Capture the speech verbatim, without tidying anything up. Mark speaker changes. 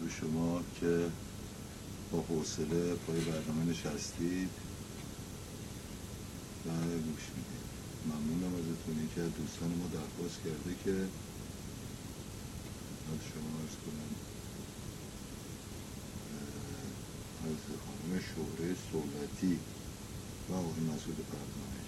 Speaker 1: به شما که با حوصله پای برنامه نشستید و گوش میدید. ممنونم ازتون. یکی از دوستان ما درخواست کرده که از شما عرض کنم از خانم شهره صحبتی و آقای مسعود پردانش